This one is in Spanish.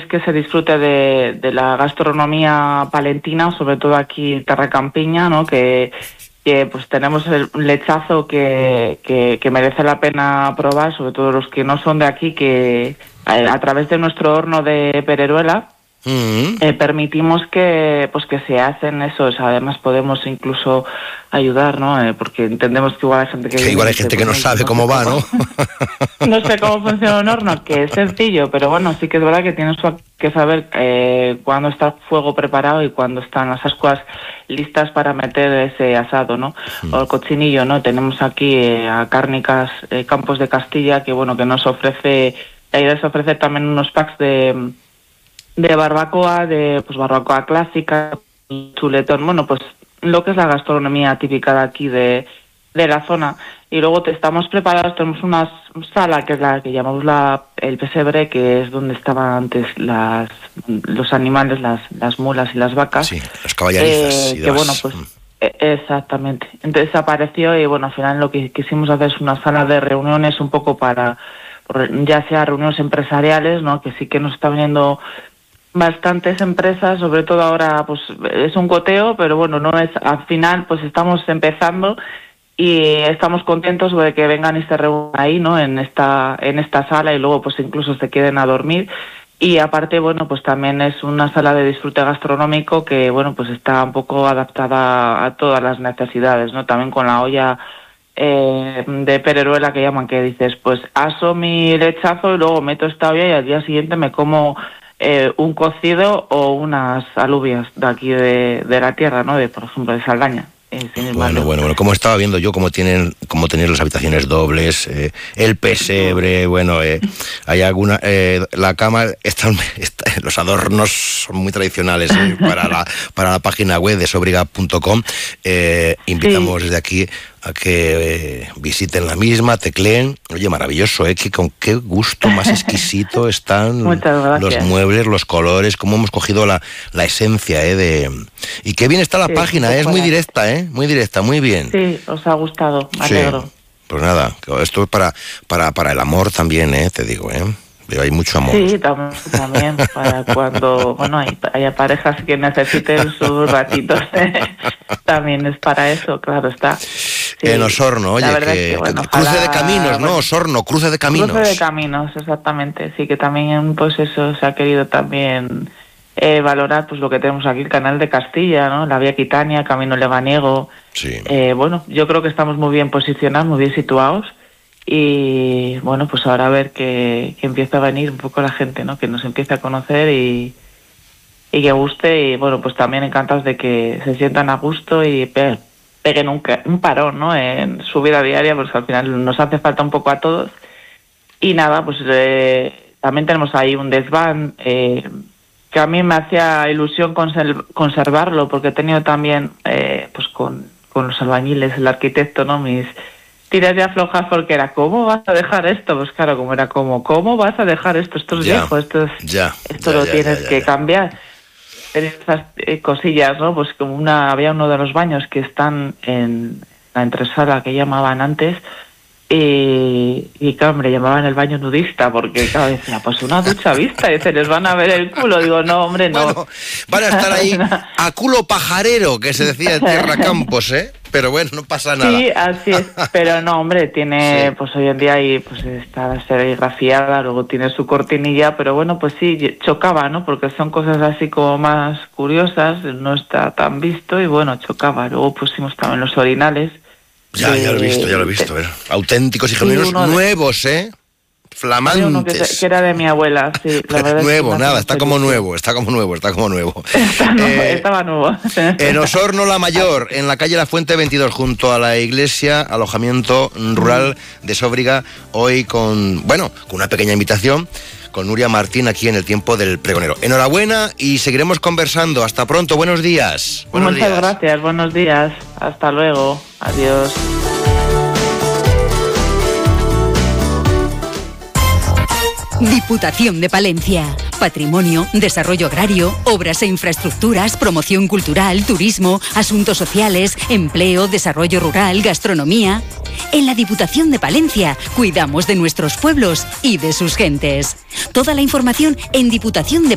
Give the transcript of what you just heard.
que se disfrute de la gastronomía palentina, sobre todo aquí en Terra Campiña, ¿no? Que pues tenemos un lechazo que merece la pena probar, sobre todo los que no son de aquí, que a través de nuestro horno de Pereruela permitimos que se hacen eso. O sea, además podemos incluso ayudar, ¿no? Porque entendemos que igual hay gente que igual hay gente que no sabe cómo va, ¿no? No sé cómo funciona un horno, que es sencillo, pero bueno, sí que es verdad que tienes que saber cuándo está el fuego preparado y cuándo están las ascuas listas para meter ese asado, ¿no? O el cochinillo, ¿no? Tenemos aquí a Cárnicas Campos de Castilla, que bueno, que nos ofrece, la idea es ofrecer también unos packs de barbacoa, pues barbacoa clásica, chuletón, bueno, pues lo que es la gastronomía típica de aquí de la zona. Y luego estamos preparados, tenemos una sala que es la que llamamos el pesebre, que es donde estaban antes los animales, las mulas y las vacas. Sí, las caballerizas y demás. Que bueno, pues exactamente. Entonces apareció y bueno, al final lo que quisimos hacer es una sala de reuniones un poco para, ya sea reuniones empresariales, ¿no? Que sí que nos está viniendo bastantes empresas, sobre todo ahora pues es un goteo, pero bueno, no es, al final pues estamos empezando y estamos contentos de que vengan y se reúnan ahí, ¿no? En esta sala, y luego pues incluso se queden a dormir. Y aparte, bueno, pues también es una sala de disfrute gastronómico que, bueno, pues está un poco adaptada a todas las necesidades, ¿no? También con la olla de Pereruela que llaman, que dices, pues aso mi lechazo y luego meto esta olla y al día siguiente me como un cocido o unas alubias de aquí de la tierra, ¿no? Por ejemplo, de Saldaña. Bueno, como estaba viendo yo, como tienen las habitaciones dobles, el pesebre, bueno, hay alguna, la cama, los adornos son muy tradicionales para la página web de sobriga.com. Invitamos desde aquí a que visiten la misma, tecleen. Oye, maravilloso, con qué gusto más exquisito están los muebles, los colores, cómo hemos cogido la esencia, y qué bien está la página, es muy directa, muy directa, muy bien. Sí, os ha gustado, me alegro. Pues nada, esto es para el amor también, te digo, Pero hay mucho amor. Sí, también para cuando, bueno, haya parejas que necesiten sus ratitos, también es para eso, claro está. Sí. En Osorno, oye, cruce de caminos, ¿no? Osorno, cruce de caminos. Cruce de caminos, exactamente, sí, que también, pues eso, se ha querido también valorar, pues lo que tenemos aquí, el Canal de Castilla, ¿no? La Vía Quitania, Camino Lebaniego. Sí. Bueno, yo creo que estamos muy bien posicionados, muy bien situados. Y bueno, pues ahora a ver que empieza a venir un poco la gente, ¿no? Que nos empiece a conocer y que guste. Y bueno, pues también encantados de que se sientan a gusto y peguen un parón, ¿no? En su vida diaria, pues al final nos hace falta un poco a todos. Y nada, pues también tenemos ahí un desván que a mí me hacía ilusión conservarlo, porque he tenido también, pues con los albañiles, el arquitecto, ¿no? Mis tiras de aflojas, porque era, ¿cómo vas a dejar esto? Pues claro, como era ¿cómo vas a dejar esto? Esto es viejo, esto lo tienes que cambiar. Pero esas cosillas, ¿no? Pues como había uno de los baños que están en la entresala que llamaban antes, y claro, hombre, llamaban el baño nudista, porque claro, decía, pues una ducha vista, y se les van a ver el culo. Digo, no, hombre, no. Bueno, van a estar ahí a culo pajarero, que se decía en Tierra Campos, pero bueno, no pasa nada. Sí, así es, pero no, hombre, tiene, pues hoy en día ahí, pues está serigrafiada, luego tiene su cortinilla, pero bueno, pues sí, chocaba, ¿no? Porque son cosas así como más curiosas, no está tan visto, y bueno, chocaba. Luego pusimos también los orinales. Ya lo he visto, auténticos y genuinos, nuevos, flamantes. Uno que era de mi abuela, sí. La verdad nuevo, es que nada, está como nuevo. Estaba nuevo. En Osorno la Mayor, en la calle La Fuente 22, junto a la iglesia, alojamiento rural de Sóbriga, hoy con una pequeña invitación con Nuria Martín aquí en el tiempo del pregonero. Enhorabuena y seguiremos conversando. Hasta pronto, buenos días. Muchas gracias, buenos días. Hasta luego. Adiós. Diputación de Palencia. Patrimonio, desarrollo agrario, obras e infraestructuras, promoción cultural, turismo, asuntos sociales, empleo, desarrollo rural, gastronomía. En la Diputación de Palencia cuidamos de nuestros pueblos y de sus gentes. Toda la información en Diputación de